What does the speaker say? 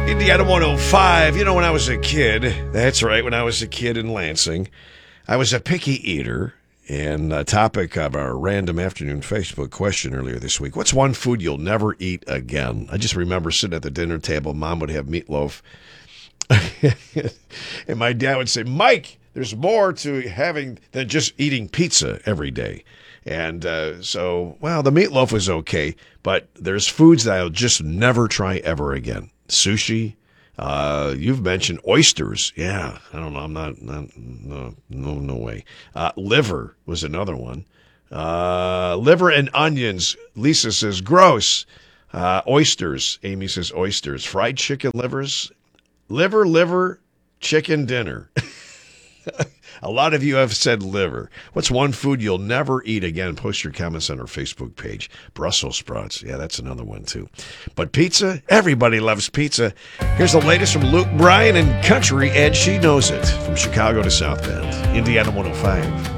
Indiana 105. You know, when I was a kid, that's right, when I was a kid in Lansing, I was a picky eater. And the topic of our random afternoon Facebook question earlier this week, what's one food you'll never eat again? I just remember sitting at the dinner table, Mom would have meatloaf. And my dad would say, Mike, there's more to having than just eating pizza every day. And the meatloaf was okay, but there's foods that I'll just never try ever again. Sushi. You've mentioned oysters. Yeah, I don't know. No way. Liver was another one. Liver and onions. Lisa says, gross. Oysters. Amy says oysters. Fried chicken livers. Liver, chicken dinner. A lot of you have said liver. What's one food you'll never eat again? Post your comments on our Facebook page. Brussels sprouts. Yeah, that's another one, too. But pizza? Everybody loves pizza. Here's the latest from Luke Bryan and Country, and She Knows It. From Chicago to South Bend, Indiana 105.